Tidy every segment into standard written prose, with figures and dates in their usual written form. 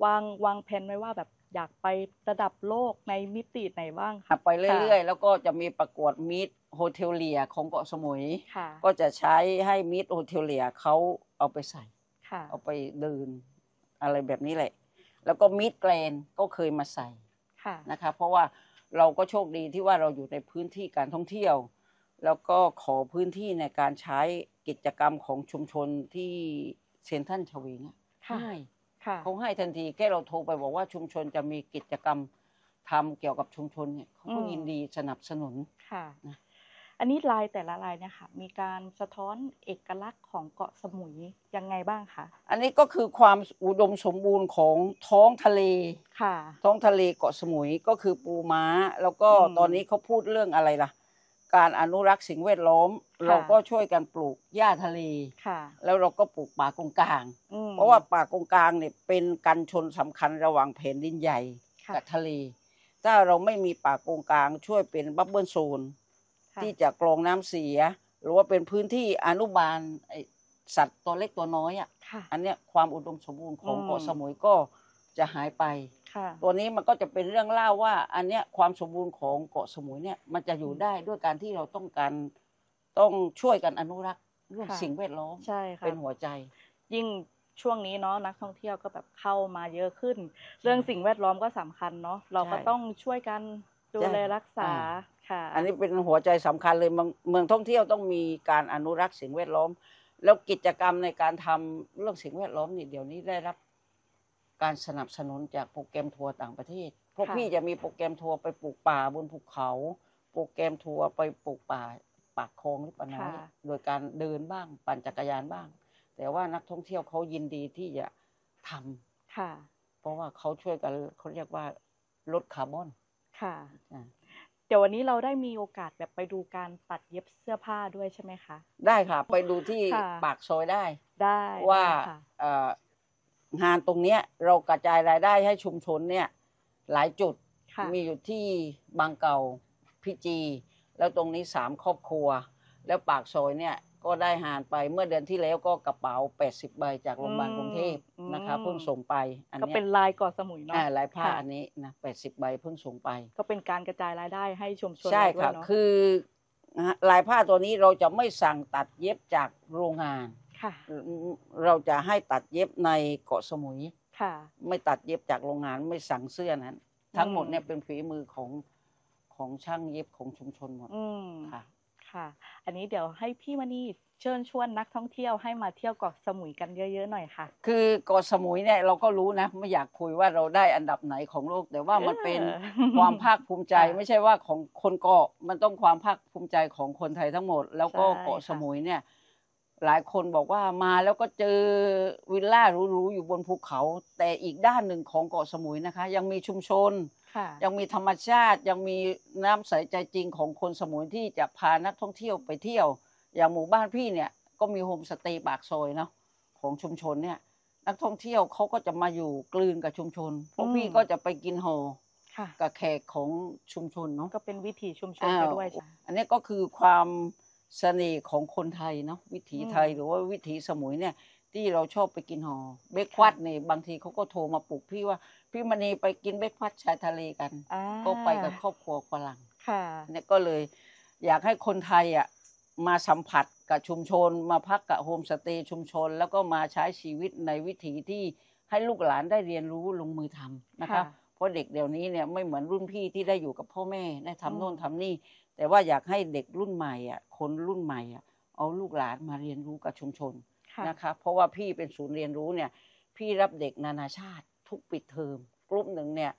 วางแผนไว้ว่าแบบอยากไประดับโลกในมิติไหนบ้างคะไปเรื่อยๆแล้วก็จะมีประกวดมิสโฮเทลเลียของเกาะสมุยก็จะใช้ให้มิสโฮเทลเลียเขาเอาไปใส่เอาไปเดินอะไรแบบนี้แหละแล้วก็มิสแกรนก็เคยมาใส่นะคะเพราะว่าเราก็โชคดีที่ว่าเราอยู่ในพื้นที่การท่องเที่ยวแล้วก็ขอพื้นที่ในการใช้กิจกรรมของชุมชนที่เซ็นทรัลชเวงให้เขาให้ทันทีแค่เราโทรไปบอกว่าชุมชนจะมีกิจกรรมทำเกี่ยวกับชุมชนเนี่ยเขาก็ยินดีสนับสนุนนะอันนี้ลายแต่ละลายเนี่ยค่ะมีการสะท้อนเอกลักษณ์ของเกาะสมุยยังไงบ้างคะอันนี้ก็คือความอุดมสมบูรณ์ของท้องทะเลท้องทะเลเกาะสมุยก็คือปูม้าแล้วก็ตอนนี้เขาพูดเรื่องอะไรล่ะการอนุรักษ์สิ่งแวดล้อมเราก็ช่วยกันปลูกหญ้าทะเลแล้วเราก็ปลูกป่ากงกลางเพราะว่าป่ากงกลางเนี่ยเป็นกันชนสำคัญระหว่างแผ่นดินใหญ่กับทะเลถ้าเราไม่มีป่ากงกลางช่วยเป็นบัฟเฟิลโซนที่จะกรองน้ำเสียหรือว่าเป็นพื้นที่อนุบาลสัตว์ตัวเล็กตัวน้อยอันเนี้ยความอุดมสมบูรณ์ของเกาะสมุยก็จะหายไปตัวนี้มันก็จะเป็นเรื่องเล่าว่าอันเนี้ยความสมบูรณ์ของเกาะสมุยเนี่ยมันจะอยู่ได้ด้วยการที่เราต้องช่วยกันอนุรักษ์เรื่องสิ่งแวดล้อมเป็นหัวใจยิ่งช่วงนี้เนาะนักท่องเที่ยวก็แบบเข้ามาเยอะขึ้นเรื่องสิ่งแวดล้อมก็สำคัญเนาะเราก็ต้องช่วยกันดูแลรักษาค่ะอันนี้เป็นหัวใจสำคัญเลยเมืองท่องเที่ยวต้องมีการอนุรักษ์สิ่งแวดล้อมแล้วกิจกรรมในการทำเรื่องสิ่งแวดล้อมนี่เดี๋ยวนี้ได้รับการสนับสนุนจากโปรแกรมทัวร์ต่างประเทศพวกพี่จะมีโปรแกรมทัวร์ไปปลูกป่าบนภูเขาโปรแกรมทัวร์ไปปลูกป่าปากคลองหรือป่าน้อยโดยการเดินบ้างปั่นจักรยานบ้างแต่ว่านักท่องเที่ยวเขายินดีที่จะทำเพราะว่าเขาช่วยกันเขาเรียกว่าลดคาร์บอนเดี๋ยววันนี้เราได้มีโอกาสแบบไปดูการตัดเย็บเสื้อผ้าด้วยใช่ไหมคะได้ค่ะไปดูที่ปากซอยได้ว่างานตรงนี้เรากระจายรายได้ให้ชุมชนเนี่ยหลายจุดมีอยู่ที่บางเก่าพิจีแล้วตรงนี้3 ครอบครัวแล้วปากซอยเนี่ยก็ได้หารไปเมื่อเดือนที่แล้วก็กระเป๋า80 ใบจากโรงพยาบาลกรุงเทพนะคะเพิ่งส่งไปอันนี้ก็เป็นลายเกาะสมุยเนาะลายผ้าอันนี้นะ80 ใบเพิ่งส่งไปก็เป็นการกระจายรายได้ให้ชุมชนใช่ค่ะคือลายผ้าตัวนี้เราจะไม่สั่งตัดเย็บจากโรงงานเราจะให้ตัดเย็บในเกาะสมุยไม่ตัดเย็บจากโรงงานไม่สั่งเสื้อนั้นทั้งหมดเนี่ยเป็นฝีมือของช่างเย็บของชุมชนหมดค่ะอันนี้เดี๋ยวให้พี่มณีเชิญชวนนักท่องเที่ยวให้มาเที่ยวเกาะสมุยกันเยอะๆหน่อยค่ะคือเกาะสมุยเนี่ยเราก็รู้นะไม่อยากคุยว่าเราได้อันดับไหนของโลกแต่ว่ามันเป็นความภาคภูมิใจไม่ใช่ว่าของคนเกาะมันต้องความภาคภูมิใจของคนไทยทั้งหมดแล้วก็เกาะสมุยเนี่ยหลายคนบอกว่ามาแล้วก็เจอวิลล่าหรูๆอยู่บนภูเขาแต่อีกด้านหนึ่งของเกาะสมุยนะคะยังมีชุมชนยังมีธรรมชาติยังมีน้ำใสใจจริงของคนสมุยที่จะพานักท่องเที่ยวไปเที่ยวอย่างหมู่บ้านพี่เนี่ยก็มีโฮมสเตย์ปากซอยเนาะของชุมชนเนี่ยนักท่องเที่ยวเขาก็จะมาอยู่กลืนกับชุมชนพวกพี่ก็จะไปกินห่อกับแขกของชุมชนเนาะก็เป็นวิถีชุมชนไปด้วยอันนี้ก็คือความเสน่ห์ของคนไทยเนาะวิถีไทยหรือว่าวิถีสมุยเนี่ยที่เราชอบไปกินห่อเบคฟัสเนี่ยบางทีเขาก็โทรมาปลุกพี่ว่าพี่มณีไปกินเบคฟัสชายทะเลกันก็ไปกับครอบครัวฝรั่งเนี่ยก็เลยอยากให้คนไทยมาสัมผัสกับชุมชนมาพักกับโฮมสเตย์ชุมชนแล้วก็มาใช้ชีวิตในวิถีที่ให้ลูกหลานได้เรียนรู้ลงมือทำนะคะเพราะเด็กเดี๋ยวนี้เนี่ยไม่เหมือนรุ่นพี่ที่ได้อยู่กับพ่อแม่ได้ทำโน่นทำนี่แต่ว่าอยากให้เด็กรุ่นใหม่คนรุ่นใหม่เอาลูกหลานมาเรียนรู้กับชุมชนนะคะเพราะว่าพี่เป็นศูนย์เรียนรู้เนี่ยพี่รับเด็กนานาชาติทุกปิดเทอมกลุ่มหนึ่งเนี่ย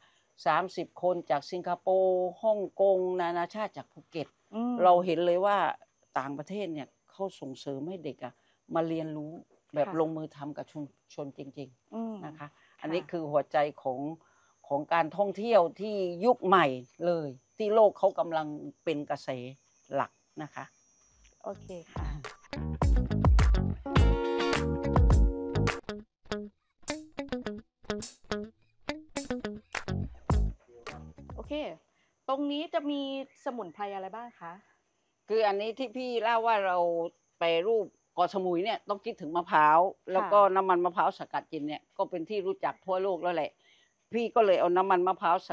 30 คนจากสิงคโปร์ฮ่องกงนานาชาติจากภูเก็ตเราเห็นเลยว่าต่างประเทศเนี่ยเขาส่งเสริมให้เด็กมาเรียนรู้แบบลงมือทำกับชุมชนจริงๆนะคะอันนี้คือหัวใจของการท่องเที่ยวที่ยุคใหม่เลยที่โลกเขากำลังเป็นกระแสหลักนะคะโอเคค่ะโอเคตรงนี้จะมีสมุนไพรอะไรบ้างคะคืออันนี้ที่พี่เล่าว่าเราแปรรูปเกาะสมุยเนี่ยต้องคิดถึงมะพร้าวแล้วก็น้ำมันมะพร้าวสกัดกินเนี่ยก็เป็นที่รู้จักทั่วโลกแล้วแหละพี่ก็เลยเอาน้ำมันมะพร้าวส